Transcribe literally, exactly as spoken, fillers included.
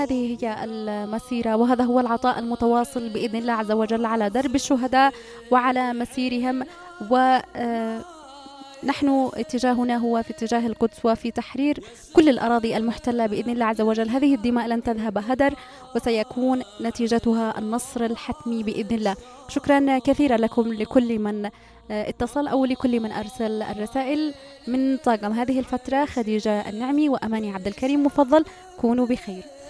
هذه هي المسيرة وهذا هو العطاء المتواصل بإذن الله عز وجل على درب الشهداء وعلى مسيرهم. ونحن اتجاهنا هو في اتجاه القدس وفي تحرير كل الأراضي المحتلة بإذن الله عز وجل. هذه الدماء لن تذهب هدر وسيكون نتيجتها النصر الحتمي بإذن الله. شكرا كثيرا لكم لكل من اتصل أو لكل من أرسل الرسائل. من طاقم هذه الفترة خديجة النعمي وأماني عبد الكريم، مفضل كونوا بخير.